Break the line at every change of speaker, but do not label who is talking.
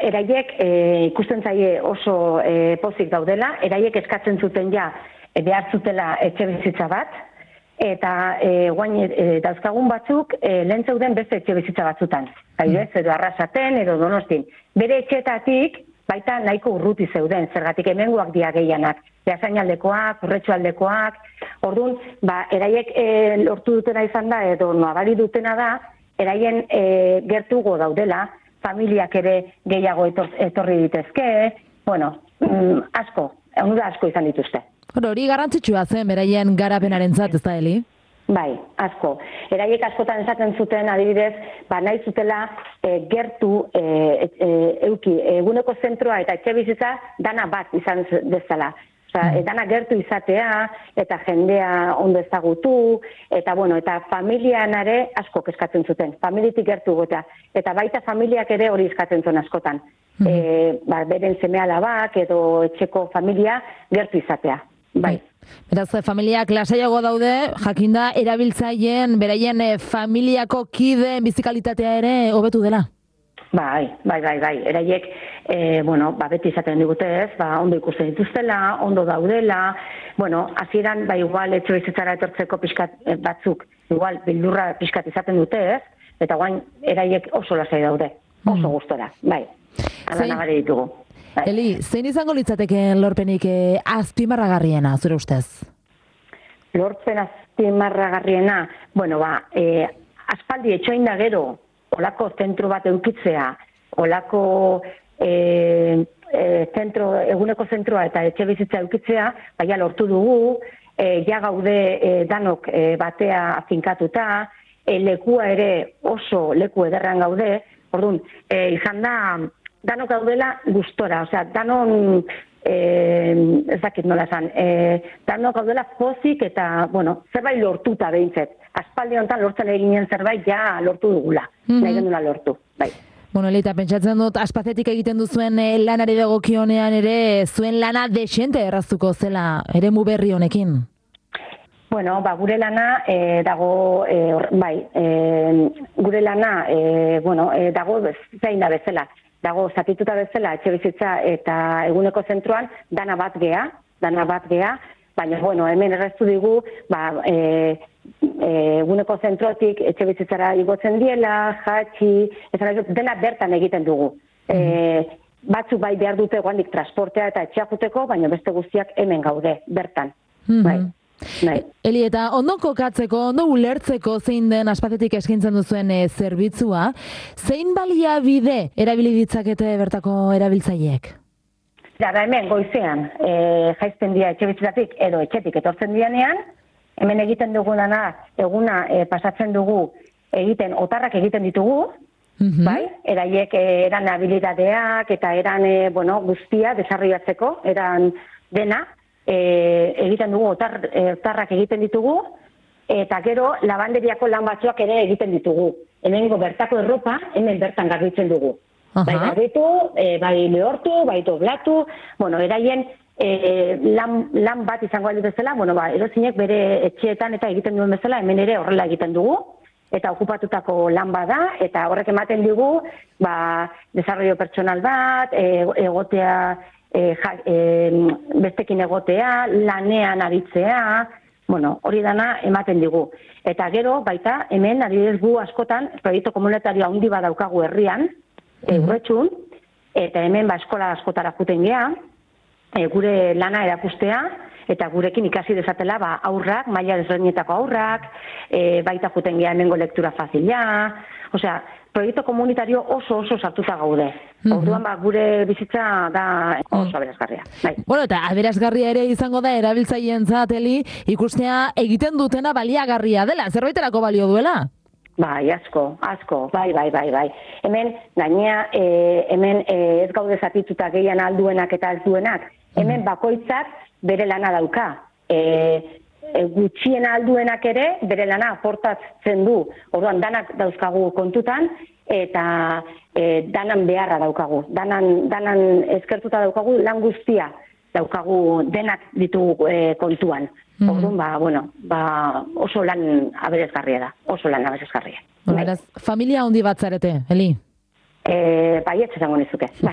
eraiek ikusten zaie oso pozik daudela, eraiek eskatzen zuten ja behar zutela etxe bizitza bat, eta guain dauzkagun batzuk lehen zeuden beste etxe bizitza batzutan. Edo Arrasaten, edo Donostin. Bere etxeetatik baita nahiko urruti zeuden, zergatik hemengoak dia gehianak. Beasainaldekoak, Urretxualdekoak, orduan, eraiek lortu dutena izan da, edo nabari dutena da, eraien gertugo daudela, familiak ere gehiago etorri ditezke, bueno, asko izan dituzte.
Hori garrantzitsua zen, beraien garapenarentzat, ez da, Eli?
Bai, asko. Eraiek askotan esaten zuten, adibidez, nahi zutela gertu euki, eguneko zentroa eta etxe bizitza dana bat izan dezala. Dana gertu izatea, eta jendea ondo ezagutu, eta familian ere asko eskatzen zuten, familitik gertu gota. Eta baita familiak ere hori eskatzen zuen askotan. Beren seme-alabak edo etxeko familia gertu izatea. Bai.
Beraz, familiak lasaiago daude, jakinda erabiltzaileen, beraien familiako kideen bizikalitatea ere hobetu dela.
Bai. Eraiek, beti izaten digute ez, ondo ikusten dituztela, ondo daudela, hasieran, igual etxe bizitzara etortzeko pixkat batzuk, igual bildurra pixkat izaten dute ez, eta guain eraiek oso lasai daude, oso gustora, bai. Hala nabari ditugu.
Eli, zein izango litzateke lorpenik azpimarragarriena, zure ustez?
Lorpen azpimarragarriena, aspaldi etxoin da gero, olako zentro bat eukitzea, olako eguneko zentroa eta etxe bizitza eukitzea, baina lortu dugu, ja gaude danok batea finkatuta, lekua ere oso leku ederran gaude, orduan, izan da, danok gaudela gustora, danon, ez dakit nola esan, danok gaudela pozik eta, zerbait lortuta behintzet. Aspaldi honetan lortzen eginen zerbait ja lortu dugula, nahi gendula lortu, bai.
Eli, eta pentsatzen dut, Aspazetik egiten duzuen lanari dagokionean ere, zuen lana desente erraztuko zela, eremu berri honekin?
Gure lana dago, gure lana, dago zein da bezala. Dago zatituta bezala etxe bizitza eta eguneko zentroan dana bat gea, baina, hemen erraztu digu, eguneko zentrotik etxe bizitzara igotzen diela, jatxi, dena bertan egiten dugu. Batzuk bai behar dute guandik transportea eta etxea juteko, baina beste guztiak hemen gaude, bertan.
Eli, eta ondo kokatzeko, ondo ulertzeko zein den Aspazetik eskaintzen duzuen zerbitzua, zein baliabide erabili ditzakete bertako erabiltzaileek?
Hemen goizean, jaizten dira etxe bizitzatik edo etxetik etortzen dianean, hemen egiten duguna, eguna pasatzen dugu egiten, otarrak egiten ditugu, eraiek eran habilitateak eta eran guztia desarrollatzeko, eran dena, egiten dugu, otarrak egiten ditugu, eta gero labanderiako lan batzuak ere egiten ditugu. Hemengo bertako erropa, hemen bertan garbitzen dugu. Bai garbitu, bai lehortu, bai doblatu, eraien lan bat izango aldi bezala, erozinek bere etxeetan eta egiten duen bezala, hemen ere horrela egiten dugu, eta okupatutako lan bada, eta horrek ematen digu, desarrollo pertsonal bat, egotea, bestekin egotea, lanean aritzea, hori dana ematen digu. Eta gero, baita, hemen, adibidez gu askotan, proiektu komunitario handi bat daukagu herrian, Urretxun, eta hemen eskola askotara juten gea, gure lana erakustea, eta gurekin ikasi dezatela aurrak, maila desberdinetako aurrak, baita juten gea hemengo lektura fazila, proiektu komunitario oso sartuta gaude. Orduan gure bizitza da oso aberasgarria.
Eta aberasgarria ere izango da erabiltzaileentzat, Eli, ikustea egiten dutena baliagarria dela, zerbaiterako balio duela?
Bai, asko, bai. Hemen, gainea, hemen ez gaude zatituta gehian alduenak eta ez duenak. Hemen bakoitzak bere lana dauka. Gutxien alduenak ere bere lana aportatzen du. Orduan, danak dauzkagu kontutan, eta danan beharra daukagu. Danan eskertuta daukagu lan guztia daukagu denak ditugu kontuan. Orduan, oso lan aberasgarria da. Oso lan aberasgarria.
Familia handi bat zarete, Eli?
Baietz esango nizuke.